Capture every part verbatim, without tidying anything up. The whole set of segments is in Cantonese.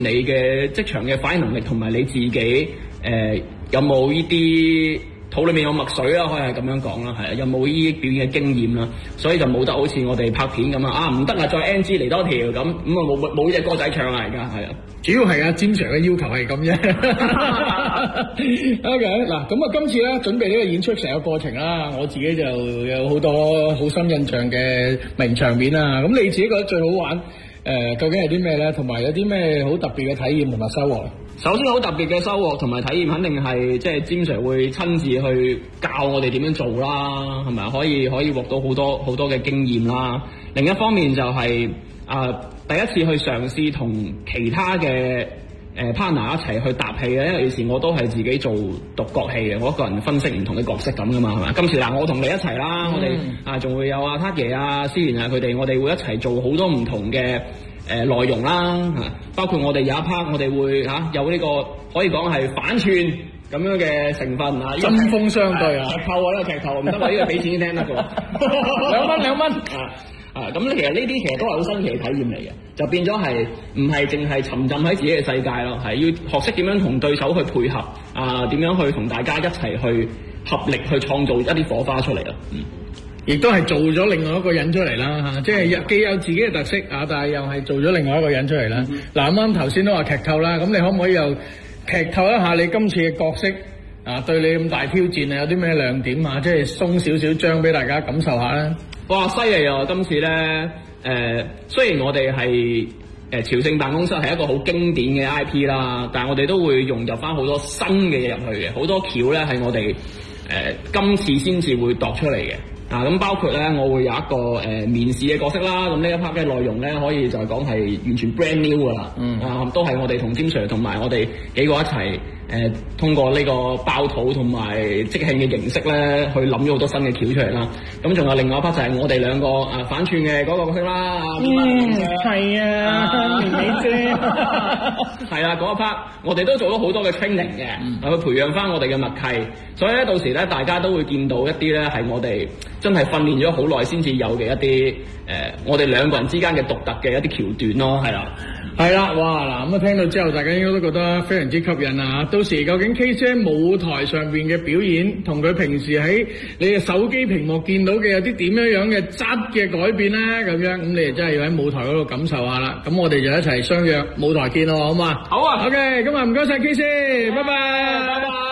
你嘅職場嘅反應能力同埋你自己誒、呃、有冇呢啲肚裏面有墨水啦，可以係咁樣講啦，係啊，有冇呢啲表演嘅經驗啦，所以就冇得好似我哋拍片咁啊，啊唔得啊，再 N G 嚟多條咁，咁啊冇冇呢隻歌仔唱啦，而家係啊， 主要係阿詹 Sir 嘅要求係咁啫。OK， 嗱咁啊，今次咧準備呢個演出成個過程啦，我自己就有好多好深印象嘅名場面啦。咁你自己覺得最好玩誒、呃，究竟係啲咩咧？同埋有啲咩好特別嘅體驗同埋收穫？ 首先好特別嘅收穫同埋體驗，肯定係即係詹 Sir 會親自去教我哋點樣做啦，係咪可以可以獲到好多好多嘅經驗啦。另一方面就係、是、啊、呃、第一次去嘗試同其他嘅誒、呃、partner 一齊去搭戲嘅，因為以前我都係自己做獨角戲嘅，我一個人分析唔同嘅角色咁噶嘛，係咪？今次嗱我同你一齊啦，嗯、我哋啊仲會有阿 Tat 爺啊、思源啊佢哋，我哋會一齊做好多唔同嘅誒、呃、內容啦，嚇，包括我哋有一 part，我哋會嚇、啊、有呢、這個可以講係反串咁樣嘅成分啊， 針鋒相對啊， 劇透啊呢個劇透唔得啊，呢個俾錢先聽得嘅喎， 兩蚊兩蚊啊啊咁其實呢啲其實都係好新奇嘅體驗嚟嘅，就變咗係唔係淨係沉浸喺自己嘅世界咯，係要學識點樣同對手去配合啊，點樣去同大家一齊去合力去創造一啲火花出嚟咯，嗯。 亦都係做咗另外一個人出嚟啦嚇，即係既有自己嘅特色啊，但係又係做咗另外一個人出嚟啦。嗱，啱啱頭先都話劇透啦，咁你可唔可以又劇透一下你今次嘅角色啊？對你咁大挑戰啊，有啲咩亮點啊？即係鬆少少章俾大家感受下啦。 哇！犀利啊！今次咧誒、呃，雖然我哋係誒朝聖辦公室係一個好經典嘅 I P 啦，但係我哋都會融入翻好多新嘅嘢入去嘅，好多橋咧係我哋誒、呃、今次先至會度出嚟嘅。啊咁包括咧，我會有一個誒、呃、面試嘅角色啦。咁呢一 part 嘅內容咧，可以就係講係完全 brand new 噶啦。嗯。啊，都係我哋同詹 Sir 同埋我哋幾個一齊誒、呃，通過呢個爆肚同埋即興嘅形式咧，去諗咗好多新嘅橋出嚟啦。咁仲有另外一 part 就係我哋兩個啊反串嘅嗰個角色啦。 嗯，係啊，年尾啫。 係啦，嗰一 part 我哋都做咗好多嘅 training 嘅，嗯、去培養翻我哋嘅默契。所以咧，到時咧，大家都會見到一啲咧係我哋真係訓練咗好耐先至有嘅一啲誒、呃，我哋兩個人之間嘅獨特嘅一啲橋段咯，係啦， 係啦，哇嗱咁啊聽到之後，大家應該都覺得非常之吸引啊！到時究竟 K 姐舞台上邊嘅表演，同佢平時喺你嘅手機屏幕見到嘅有啲點樣樣嘅質嘅改變咧？咁樣咁你哋真係要喺舞台嗰度感受下啦！咁我哋就一齊相約舞台見咯，好嘛？ 好啊 ，OK， 今日唔該晒 K 姐，拜拜， 拜拜。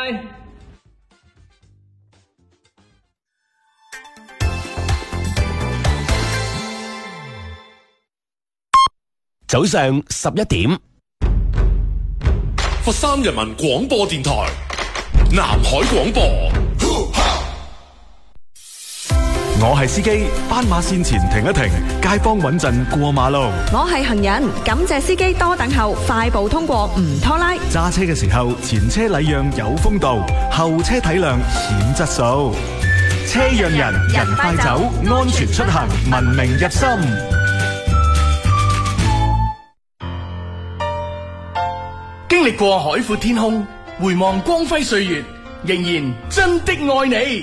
早上十一點， 佛山人民廣播電台南海廣播。 我係司機，斑馬線前停一停，街坊穩陣過馬路。 我係行人，感謝司機多等候，快步通過唔拖拉。 揸車嘅時候，前車禮讓有風度，後車體諒顯質素。車讓人，人快走，安全出行，文明入心。 經歷過海闊天空，回望光輝歲月，仍然真的愛你。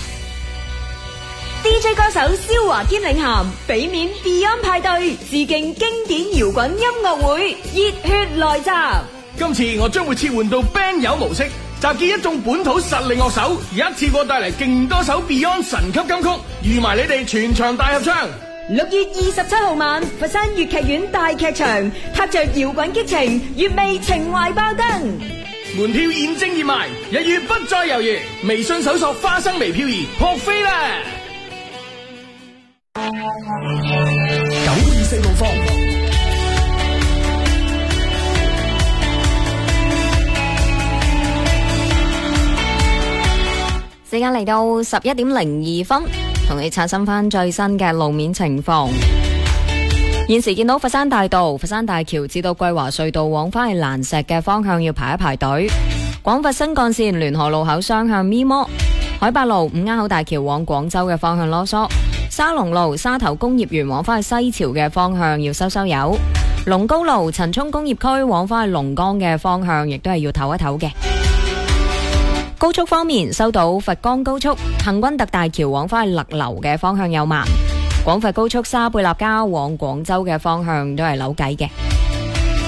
D J 歌手蕭華堅領銜，俾面 Beyond 派對，致敬經典搖滾音樂會，熱血來襲。 今次我將會切換到 band 友模式，集結一眾本土實力樂手，一次過帶嚟勁多首 Beyond 神級金曲，預埋你哋全場大合唱。 六月二十七號晚，佛山粵劇院大劇場，踏着搖滾激情，粵味情懷爆燈。 門票現正熱賣，一於不再猶豫，微信搜索花生微漂兒撲飛啦！ 九二四路放， 時間嚟到十一點零二分，同你刷新翻最新嘅路面情況。現時見到佛山大道、佛山大橋至到桂華隧道往翻去蘭石嘅方向要排一排隊。廣佛新幹線聯河路口雙向咪摩，海八路五鴉口大橋往廣州嘅方向囉嗦。沙龍路沙頭工業園往翻去西樵嘅方向要收收油。龍高路陳涌工業區往翻去龍崗嘅方向亦都係要唞一唞嘅。高速方面，收到佛岡高速幸軍特大橋往翻去勒流嘅方向有慢。廣佛高速沙貝立交往廣州嘅方向都係扭計嘅。